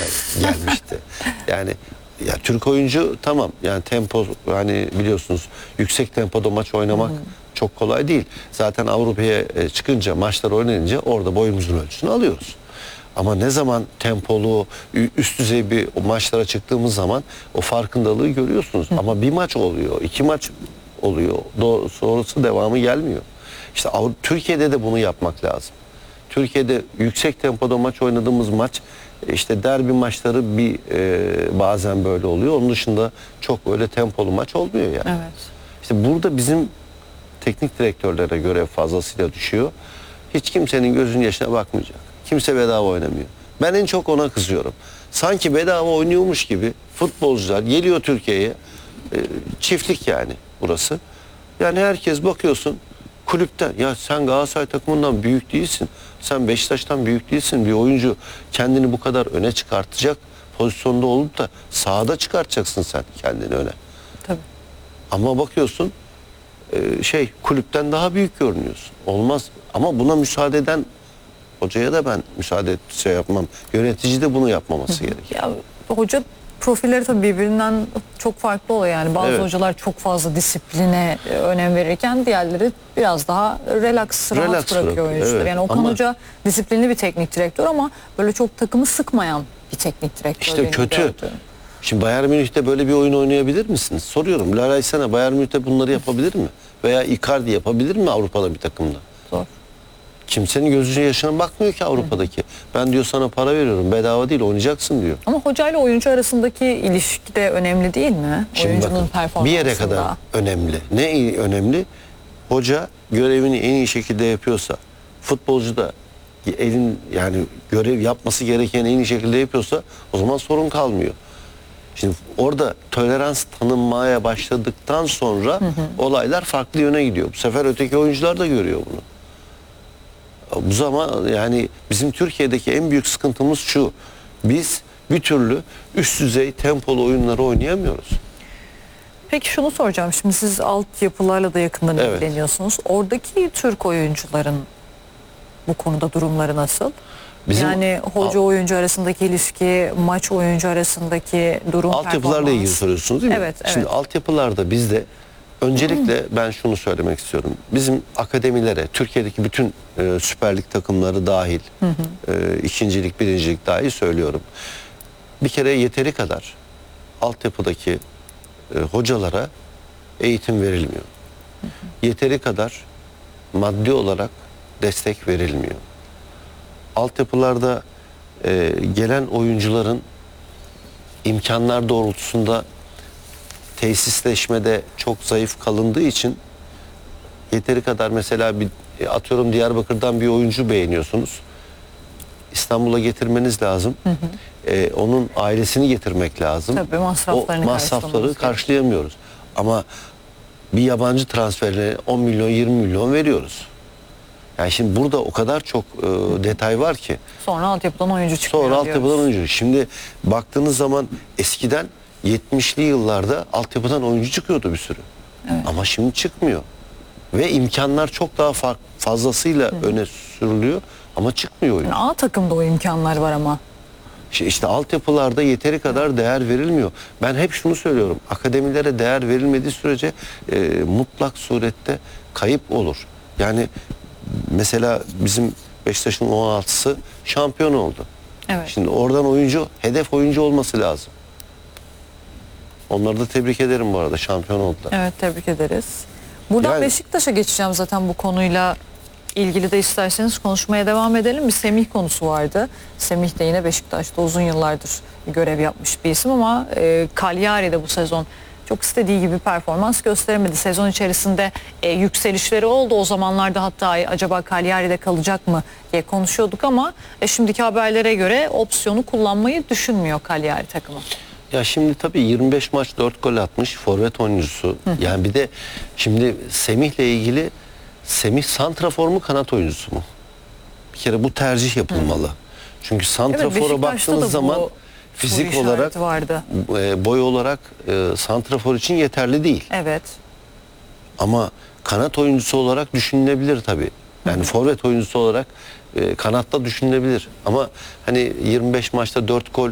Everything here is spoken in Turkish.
gelmişti. Yani ya Türk oyuncu tamam, yani tempo, hani biliyorsunuz yüksek tempoda maç oynamak çok kolay değil. Zaten Avrupa'ya çıkınca, maçlar oynayınca orada boyumuzun ölçüsünü alıyoruz. Ama ne zaman tempolu, üst düzey bir maçlara çıktığımız zaman o farkındalığı görüyorsunuz. Ama bir maç oluyor, iki maç oluyor. Sonrası devamı gelmiyor. İşte Türkiye'de de bunu yapmak lazım. Türkiye'de yüksek tempoda maç oynadığımız maç, işte derbi maçları bazen böyle oluyor. Onun dışında çok öyle tempolu maç olmuyor yani. Evet. İşte burada bizim teknik direktörlere görev fazlasıyla düşüyor. Hiç kimsenin gözünün yaşına bakmayacak. Kimse bedava oynamıyor. Ben en çok ona kızıyorum. Sanki bedava oynuyormuş gibi futbolcular geliyor Türkiye'ye. Çiftlik yani burası. Yani herkes bakıyorsun kulüpten, ya sen Galatasaray takımından büyük değilsin. Sen Beşiktaş'tan büyük değilsin. Bir oyuncu kendini bu kadar öne çıkartacak pozisyonda olup da sahada çıkartacaksın sen kendini öne. Tabii. Ama bakıyorsun kulüpten daha büyük görünüyorsun. Olmaz. Ama buna müsaade eden hocaya da ben müsaade yapmam. Yönetici de bunu yapmaması gerekiyor. Ya, hoca profilleri tabii birbirinden çok farklı oluyor yani. Bazı Evet. hocalar çok fazla disipline önem verirken diğerleri biraz daha relax rahat bırakıyor oyuncuları. Evet. Yani Okan Hoca disiplinli bir teknik direktör ama böyle çok takımı sıkmayan bir teknik direktör. İşte kötü. Gördüm. Şimdi Bayern Münih'te böyle bir oyun oynayabilir misiniz? Soruyorum. Laray sana Bayern Münih'te bunları yapabilir mi? Veya Icardi yapabilir mi Avrupa'da bir takımda? Zor. Kimsenin gözünün yaşına bakmıyor ki Avrupa'daki. Ben diyor sana para veriyorum, bedava değil, oynayacaksın diyor. Ama hocayla oyuncu arasındaki ilişki de önemli değil mi? Şimdi Oyuncunun bakın, performansında. bir yere kadar önemli. Ne önemli? Hoca görevini en iyi şekilde yapıyorsa, futbolcu da yani görev yapması gereken en iyi şekilde yapıyorsa o zaman sorun kalmıyor. Şimdi orada tolerans tanınmaya başladıktan sonra olaylar farklı yöne gidiyor. Bu sefer öteki oyuncular da görüyor bunu. Bu zaman yani bizim Türkiye'deki en büyük sıkıntımız şu: biz bir türlü üst düzey tempolu oyunları oynayamıyoruz. Peki şunu soracağım. Şimdi siz altyapılarla da yakından Evet. ilgileniyorsunuz. Oradaki Türk oyuncuların bu konuda durumları nasıl? Bizim Yani hoca oyuncu arasındaki ilişki, maç oyuncu arasındaki durum, altyapılarla ilgili performans. soruyorsunuz değil mi? Evet, evet. Şimdi altyapılarda bizde öncelikle ben şunu söylemek istiyorum. Bizim akademilere, Türkiye'deki bütün Süper Lig takımları dahil, ikincilik, birincilik dahil söylüyorum. Bir kere yeteri kadar altyapıdaki hocalara eğitim verilmiyor. Yeteri kadar maddi olarak destek verilmiyor. Altyapılarda gelen oyuncuların imkanlar doğrultusunda tesisleşmede çok zayıf kalındığı için yeteri kadar, mesela atıyorum Diyarbakır'dan bir oyuncu beğeniyorsunuz. İstanbul'a getirmeniz lazım. Onun ailesini getirmek lazım. Tabii masraflarını o masrafları karşılayamıyoruz. Ama bir yabancı transferine 10 milyon 20 milyon veriyoruz. Yani şimdi burada o kadar çok detay var ki. Sonra altyapıdan oyuncu çıkıyor. Sonra altyapıdan oyuncu. Şimdi baktığınız zaman eskiden 70'li yıllarda altyapıdan oyuncu çıkıyordu bir sürü. Evet. Ama şimdi çıkmıyor. Ve imkanlar çok daha fazlasıyla öne sürülüyor ama çıkmıyor oyuncu. Yani A takımda o imkanlar var ama. İşte altyapılarda yeteri kadar değer verilmiyor. Ben hep şunu söylüyorum: akademilere değer verilmediği sürece mutlak surette kayıp olur. Yani mesela bizim Beşiktaş'ın 16'sı şampiyon oldu. Evet. Şimdi oradan oyuncu, hedef oyuncu olması lazım. Onları da tebrik ederim bu arada, şampiyon oldular. Evet, tebrik ederiz. Buradan Yani- Beşiktaş'a geçeceğim zaten, bu konuyla ilgili de isterseniz konuşmaya devam edelim. Bir Semih konusu vardı. Semih de yine Beşiktaş'ta uzun yıllardır görev yapmış bir isim ama Cagliari de bu sezon çok istediği gibi performans gösteremedi. Sezon içerisinde yükselişleri oldu. O zamanlarda hatta acaba Cagliari'de kalacak mı diye konuşuyorduk ama şimdiki haberlere göre opsiyonu kullanmayı düşünmüyor Cagliari takımı. Ya şimdi tabii 25 maç 4 gol atmış forvet oyuncusu. Yani bir de şimdi Semih'le ilgili, Semih santrafor mu kanat oyuncusu mu? Bir kere bu tercih yapılmalı. Çünkü santrafora Beşiktaş'ta da baktığınız bu zaman soru fizik işareti olarak, vardı. boy olarak santrafor için yeterli değil. Evet. Ama kanat oyuncusu olarak düşünülebilir tabii. Yani forvet oyuncusu olarak kanatta düşünülebilir. Ama hani 25 maçta 4 gol